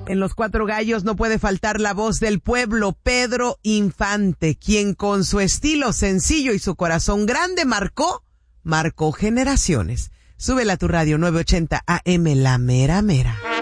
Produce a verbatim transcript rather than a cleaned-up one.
En Los Cuatro Gallos no puede faltar la voz del pueblo, Pedro Infante, quien con su estilo sencillo y su corazón grande marcó, marcó generaciones. Súbela a tu radio nueve ochenta A M, La Mera Mera.